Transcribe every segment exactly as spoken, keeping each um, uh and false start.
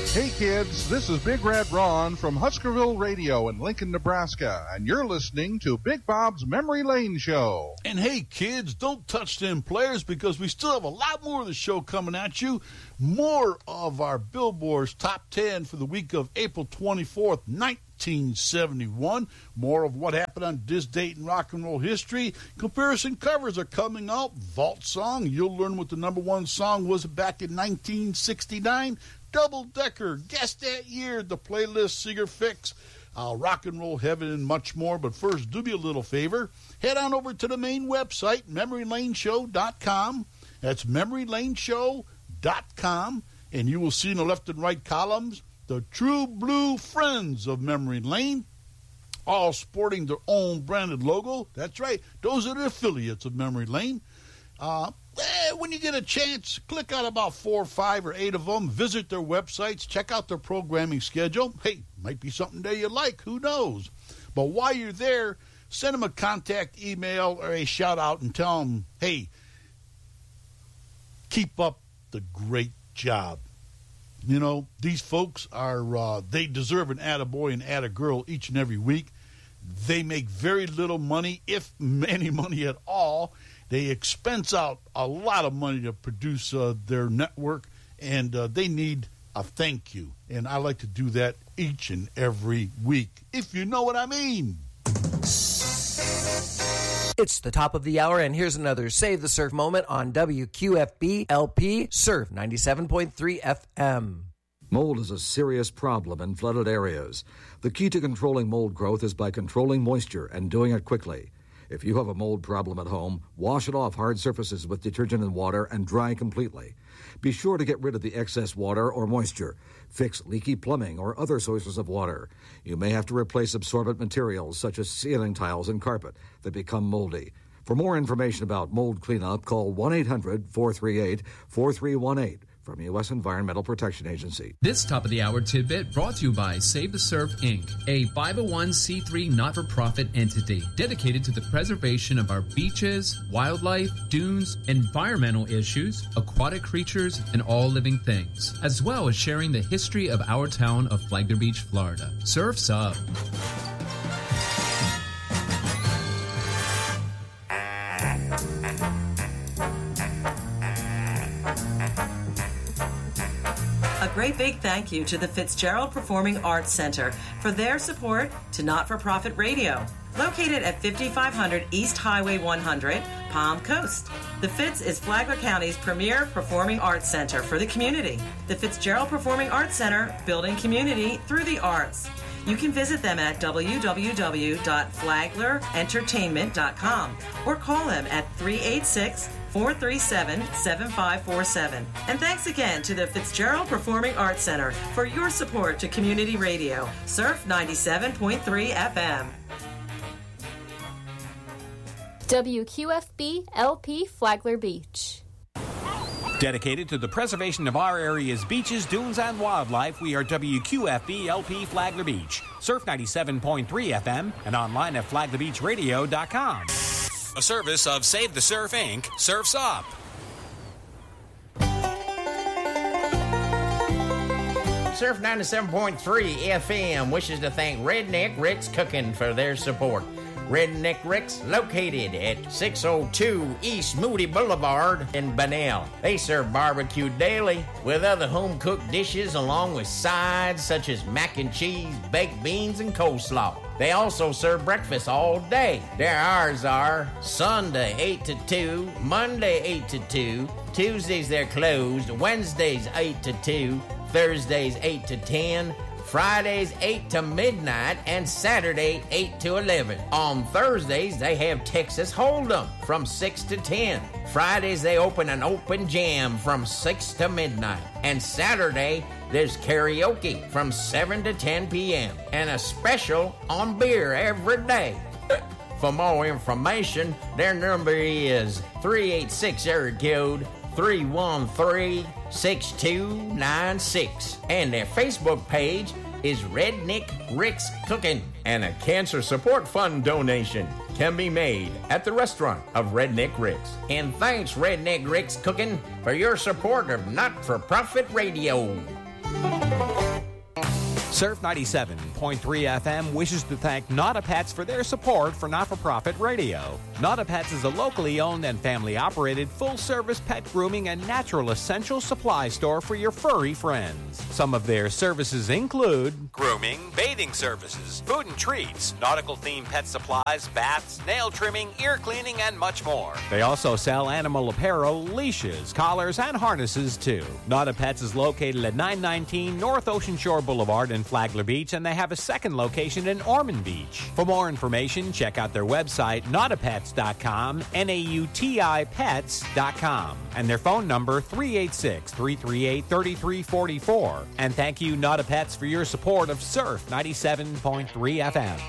Hey kids, this is Big Red Ron from Huskerville Radio in Lincoln, Nebraska, and you're listening to Big Bob's Memory Lane Show. And hey kids, don't touch them players because we still have a lot more of the show coming at you. More of our Billboard's Top ten for the week of April twenty-fourth, nineteen seventy-one. More of what happened on this date in rock and roll history. Comparison covers are coming out. Vault Song, you'll learn what the number one song was back in nineteen sixty-nine. Double Decker, guess that year, the playlist, Seeger Fix, uh, Rock and Roll Heaven, and much more. But first, do me a little favor. Head on over to the main website, memory lane show dot com. That's memory lane show dot com. And you will see in the left and right columns the True Blue Friends of Memory Lane, all sporting their own branded logo. That's right. Those are the affiliates of Memory Lane. Uh, eh, when you get a chance, click on about four, five, or eight of them. Visit their websites. Check out their programming schedule. Hey, might be something there you like. Who knows? But while you're there, send them a contact email or a shout-out and tell them, hey, keep up the great job. You know, these folks are, uh, they deserve an attaboy and attagirl each and every week. They make very little money, if any money at all. They expense out a lot of money to produce uh, their network, and uh, they need a thank you. And I like to do that each and every week, if you know what I mean. It's the top of the hour, and here's another Save the Surf moment on W Q F B L P Surf ninety-seven point three F M. Mold is a serious problem in flooded areas. The key to controlling mold growth is by controlling moisture and doing it quickly. If you have a mold problem at home, wash it off hard surfaces with detergent and water and dry completely. Be sure to get rid of the excess water or moisture. Fix leaky plumbing or other sources of water. You may have to replace absorbent materials such as ceiling tiles and carpet that become moldy. For more information about mold cleanup, call one eight hundred four three eight four three one eight. From U S Environmental Protection Agency. This top-of-the-hour tidbit brought to you by Save the Surf, Incorporated, a five oh one c three not-for-profit entity dedicated to the preservation of our beaches, wildlife, dunes, environmental issues, aquatic creatures, and all living things, as well as sharing the history of our town of Flagler Beach, Florida. Surf's up. A great big thank you to the Fitzgerald Performing Arts Center for their support to Not-for-Profit Radio, located at fifty-five hundred East Highway one hundred, Palm Coast. The Fitz is Flagler County's premier performing arts center for the community. The Fitzgerald Performing Arts Center, building community through the arts. You can visit them at w w w dot flagler entertainment dot com or call them at three eight six, four three seven, seven five four seven. And thanks again to the Fitzgerald Performing Arts Center for your support to community radio. Surf ninety-seven point three F M. W Q F B L P Flagler Beach. Dedicated to the preservation of our area's beaches, dunes, and wildlife, we are W Q F B L P Flagler Beach. Surf ninety-seven point three F M and online at flagler beach radio dot com. A service of Save the Surf, Incorporated. Surf's Up. Surf ninety-seven point three F M wishes to thank Redneck Rick's Cooking for their support. Redneck Rick's, located at six oh two East Moody Boulevard in Bunnell. They serve barbecue daily with other home-cooked dishes along with sides such as mac and cheese, baked beans, and coleslaw. They also serve breakfast all day. Their hours are Sunday eight to two, Monday eight to two, Tuesdays they're closed, Wednesdays eight to two, Thursdays eight to ten, Fridays eight to midnight, and Saturday eight to eleven. On Thursdays, they have Texas Hold'em from six to ten. Fridays, they open an open jam from six to midnight. And Saturday, there's karaoke from seven to ten p.m. and a special on beer every day. For more information, their number is three eight six area code three one three, six two nine six. And their Facebook page is Redneck Rick's Cooking. And a cancer support fund donation can be made at the restaurant of Redneck Rick's. And thanks, Redneck Rick's Cooking, for your support of not-for-profit radio. Surf ninety-seven point three F M wishes to thank Nauta Pets for their support for not-for-profit radio. Nauta Pets is a locally owned and family-operated full-service pet grooming and natural essential supply store for your furry friends. Some of their services include grooming, bathing services, food and treats, nautical-themed pet supplies, baths, nail trimming, ear cleaning, and much more. They also sell animal apparel, leashes, collars, and harnesses, too. Nauta Pets is located at nine nineteen North Ocean Shore Boulevard in Flagler Beach, and they have a second location in Ormond Beach. For more information, check out their website, nautipets dot com, N A U T I pets dot com, and their phone number, three eight six, three three eight, three three four four. And thank you, Nauta Pets, for your support of Surf ninety-seven point three F M.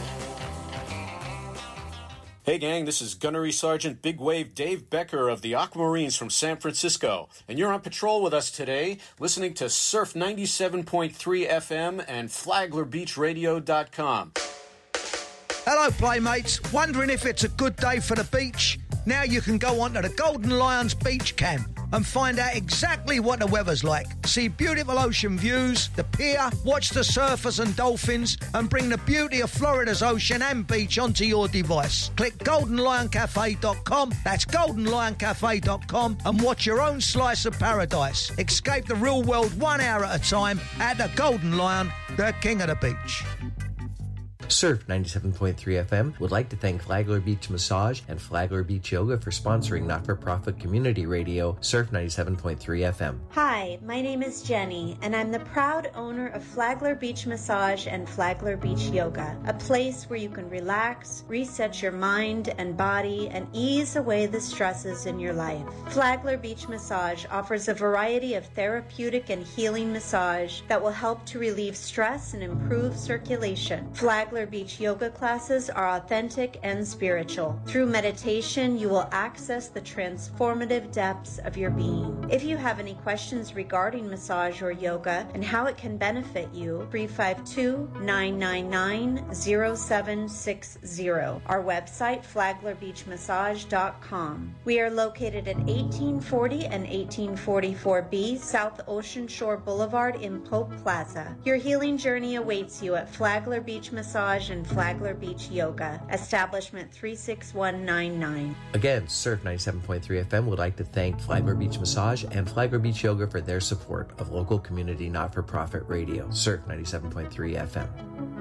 Hey gang, this is Gunnery Sergeant Big Wave Dave Becker of the Aquamarines from San Francisco, and you're on patrol with us today, listening to Surf ninety-seven point three F M and Flagler Beach Radio dot com. Hello playmates, wondering if it's a good day for the beach? Now you can go onto the Golden Lions Beach Camp and find out exactly what the weather's like. See beautiful ocean views, the pier, watch the surfers and dolphins, and bring the beauty of Florida's ocean and beach onto your device. Click golden lion cafe dot com, that's golden lion cafe dot com, and watch your own slice of paradise. Escape the real world one hour at a time at the Golden Lion, the king of the beach. Surf ninety-seven point three F M would like to thank Flagler Beach Massage and Flagler Beach Yoga for sponsoring not-for-profit community radio, Surf ninety-seven point three F M. Hi, my name is Jenny, and I'm the proud owner of Flagler Beach Massage and Flagler Beach Yoga, a place where you can relax, reset your mind and body, and ease away the stresses in your life. Flagler Beach Massage offers a variety of therapeutic and healing massage that will help to relieve stress and improve circulation. Flagler Beach yoga classes are authentic and spiritual. Through meditation, you will access the transformative depths of your being. If you have any questions regarding massage or yoga and how it can benefit you, three five two, nine nine nine, zero seven six zero. Our website, flagler beach massage dot com. We are located at eighteen forty and eighteen forty-four B South Ocean Shore Boulevard in Pope Plaza. Your healing journey awaits you at Flagler Beach Massage and Flagler Beach Yoga, establishment three six one nine nine. Again, Surf ninety-seven point three F M would like to thank Flagler Beach Massage and Flagler Beach Yoga for their support of local community not-for-profit radio, Surf ninety-seven point three F M.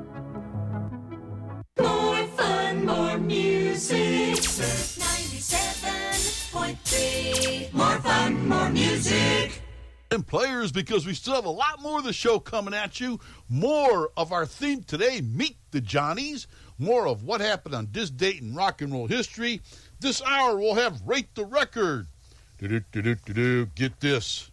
More fun, more music, Surf ninety-seven point three. More fun, more music. And players, because we still have a lot more of the show coming at you. More of our theme today, Meet the Johnnies. More of what happened on this date in rock and roll history. This hour we'll have Rate the Record. Do-do-do-do-do-do. Get this.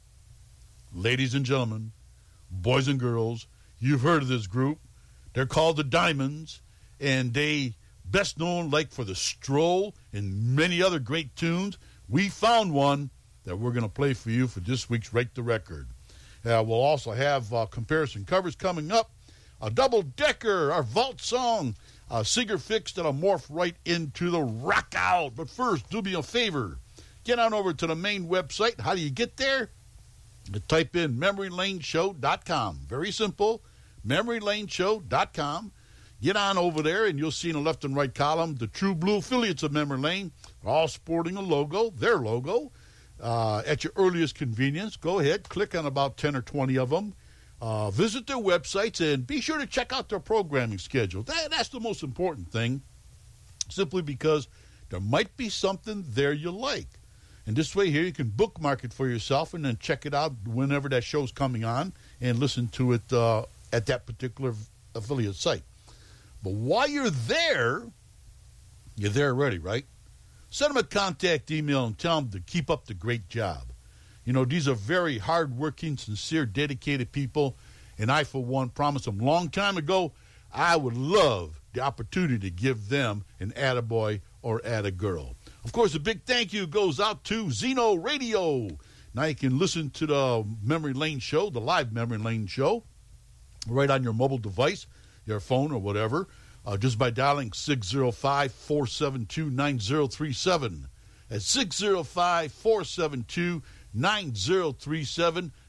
Ladies and gentlemen, boys and girls, you've heard of this group. They're called the Diamonds, and they best known like for the Stroll and many other great tunes. We found one that we're going to play for you for this week's Rate the Record. Uh, we'll also have uh, comparison covers coming up. A double-decker, our vault song, uh, Singer Fix, that'll morph right into the rock out. But first, do me a favor. Get on over to the main website. How do you get there? You type in memory lane show dot com. Very simple, memory lane show dot com. Get on over there, and you'll see in the left and right column the true blue affiliates of Memory Lane, all sporting a logo, their logo. Uh, at your earliest convenience, go ahead, click on about ten or twenty of them. Uh, visit their websites and be sure to check out their programming schedule. That, that's the most important thing, simply because there might be something there you like. And this way here, you can bookmark it for yourself and then check it out whenever that show's coming on and listen to it uh, at that particular affiliate site. But while you're there, you're there already, right? Send them a contact email and tell them to keep up the great job. You know, these are very hard-working, sincere, dedicated people, and I, for one, promised them a long time ago I would love the opportunity to give them an attaboy or attagirl. Of course, a big thank you goes out to Zeno Radio. Now you can listen to the Memory Lane Show, the live Memory Lane Show, right on your mobile device, your phone or whatever. Uh, just by dialing six oh five, four seven two, nine oh three seven. At six oh five, four seven two, nine oh three seven.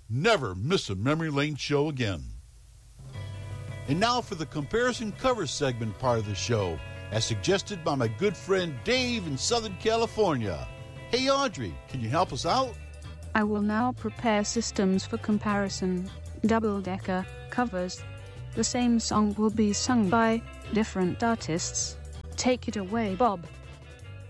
Never miss a Memory Lane show again. And now for the comparison cover segment part of the show, as suggested by my good friend Dave in Southern California. Hey Audrey, can you help us out? I will now prepare systems for comparison. Double-decker covers. The same song will be sung by different artists. Take it away, Bob.